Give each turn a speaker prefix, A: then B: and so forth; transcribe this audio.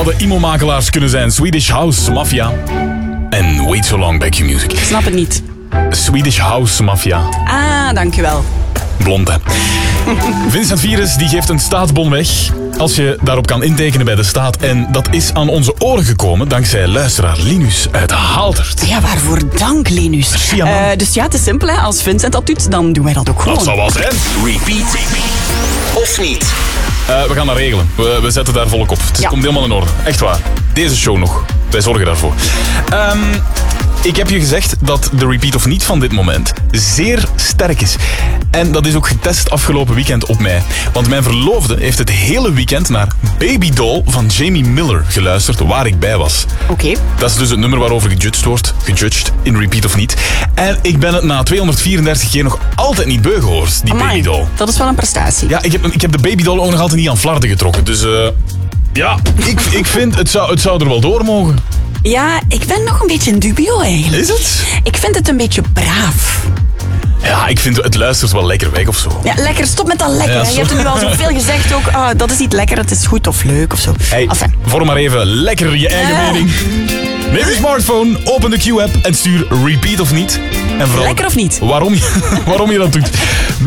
A: zouden emo-makelaars kunnen zijn. Swedish House Mafia. En Wait So Long bij Q-Music.
B: Ik snap het niet.
A: Swedish House Mafia.
B: Ah, dankjewel.
A: Blond, hè. Vincent Virus die geeft een staatsbon weg als je daarop kan intekenen bij de staat. En dat is aan onze oren gekomen dankzij luisteraar Linus uit Haaldert.
B: Ja, waarvoor dank, Linus.
A: Merci, man.
B: Dus ja, het is simpel. Hè. Als Vincent dat doet, dan doen wij dat ook gewoon.
A: Dat zou wel zijn.
C: Repeat. Of niet?
A: We gaan dat regelen. We zetten daar volk op. Het
B: Ja.
A: komt helemaal in orde. Echt waar. Deze show nog. Wij zorgen daarvoor. Ik heb je gezegd dat de repeat of niet van dit moment zeer sterk is. En dat is ook getest afgelopen weekend op mij. Want mijn verloofde heeft het hele weekend naar Baby Doll van Jamie Miller geluisterd, waar ik bij was.
B: Oké.
A: Dat is dus het nummer waarover gejudged wordt. Gejudged, in repeat of niet. En ik ben het na 234 keer nog altijd niet beu gehoord, die
B: Amai,
A: Baby Doll.
B: dat is wel een prestatie.
A: Ja, ik heb de Baby Doll ook nog altijd niet aan flarden getrokken. Dus ja, ik vind het zou er wel door mogen.
B: Ja, ik ben nog een beetje in dubio eigenlijk.
A: Is het?
B: Ik vind het een beetje braaf.
A: Ja, ik vind het luistert wel lekker weg of zo.
B: Ja, lekker. Stop met dat lekker.
A: Ja,
B: hè. Je hebt er nu al zoveel gezegd ook. Ah, dat is niet lekker, het is goed of leuk of zo.
A: Hey,
B: Enfin.
A: vorm maar even lekker je eigen mening. Neem je smartphone, open de Q-app en stuur repeat of niet. En vooral
B: Lekker of niet?
A: Waarom je dat doet.